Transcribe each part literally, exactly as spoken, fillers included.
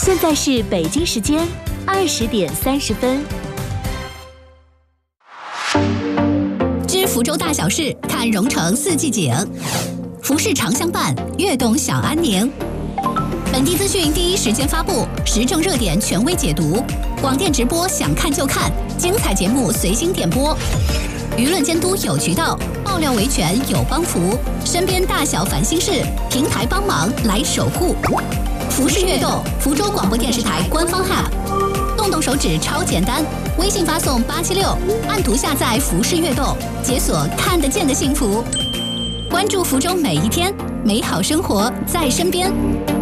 现在是北京时间二十点三十分。 知福州大小事，看蓉城四季景。服饰常相伴，悦动小安宁。本地资讯第一时间发布，时政热点权威解读。广电直播，想看就看，精彩节目随心点播。舆论监督有渠道，爆料维权有帮扶。身边大小烦心事，平台帮忙来守护。服饰悦动，福州广播电视台官方 App， 动动手指超简单，微信发送八七六，按图下载服饰悦动，解锁看得见的幸福。关注福州每一天，美好生活在身边。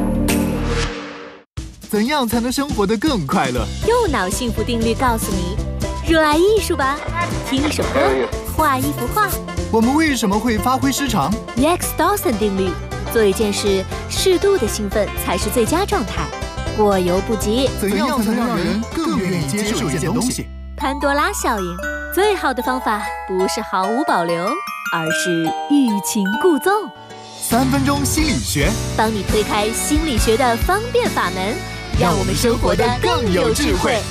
怎样才能生活得更快乐？ 右脑幸福定律告诉你：热爱艺术吧，听一首歌，画一幅画。 我们为什么会发挥失常 Rex Dawson 定律：做一件事，适度的兴奋才是最佳状态，过犹不及。 怎样才能让人更愿意接受一件东西？ 潘多拉效应：最好的方法不是毫无保留，而是欲擒故纵。 三分钟心理学， 帮你推开心理学的方便法门，让我们生活得更有智慧。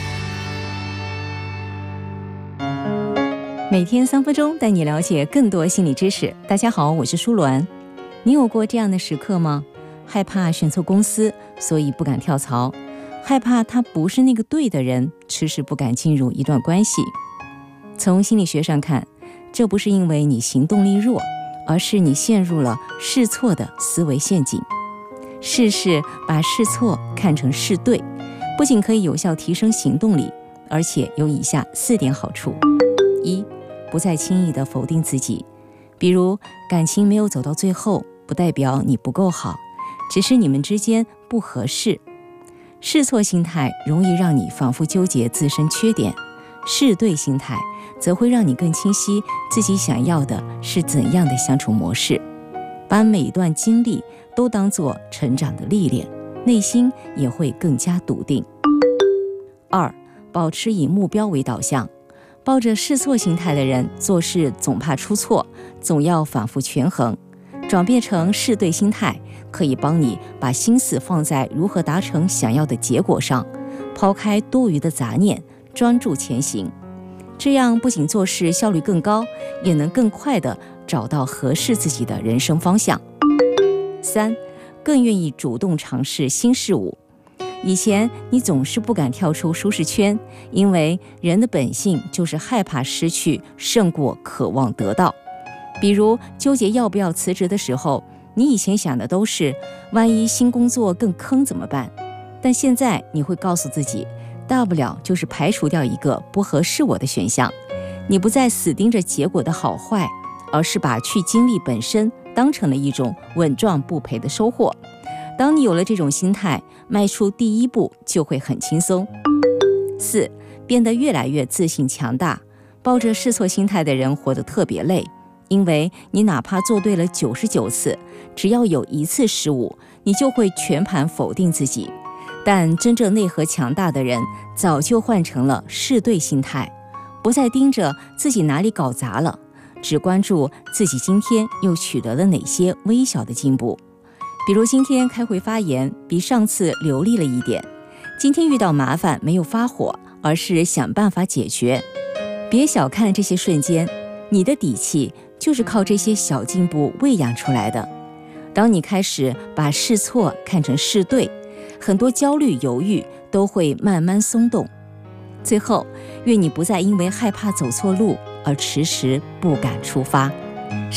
每天三分钟，带你了解更多心理知识。大家好，我是舒鸾。你有过这样的时刻吗？害怕选错公司，所以不敢跳槽；害怕他不是那个对的人，迟迟不敢进入一段关系。从心理学上看，这不是因为你行动力弱，而是你陷入了试错的思维陷阱。试试把试错看成试对，不仅可以有效提升行动力，而且有以下四点好处：一、不再轻易地否定自己，比如感情没有走到最后，不代表你不够好，只是你们之间不合适。试错心态容易让你反复纠结自身缺点，试对心态则会让你更清晰自己想要的是怎样的相处模式，把每一段经历都当作成长的历练，内心也会更加笃定。二、保持以目标为导向。抱着试错心态的人，做事总怕出错，总要反复权衡。转变成试对心态，可以帮你把心思放在如何达成想要的结果上，抛开多余的杂念，专注前行。这样不仅做事效率更高，也能更快地找到合适自己的人生方向。三、更愿意主动尝试新事物。以前你总是不敢跳出舒适圈，因为人的本性就是害怕失去胜过渴望得到。比如纠结要不要辞职的时候，你以前想的都是万一新工作更坑怎么办，但现在你会告诉自己，大不了就是排除掉一个不合适我的选项。你不再死盯着结果的好坏，而是把去经历本身当成了一种稳赚不赔的收获。当你有了这种心态，迈出第一步就会很轻松。四、变得越来越自信强大。抱着试错心态的人活得特别累，因为你哪怕做对了九十九次，只要有一次失误，你就会全盘否定自己。但真正内核强大的人，早就换成了试对心态，不再盯着自己哪里搞砸了，只关注自己今天又取得了哪些微小的进步。比如今天开会发言比上次流利了一点，今天遇到麻烦没有发火，而是想办法解决。别小看这些瞬间，你的底气就是靠这些小进步喂养出来的。当你开始把试错看成试对，很多焦虑犹豫都会慢慢松动。最后，愿你不再因为害怕走错路而迟迟不敢出发。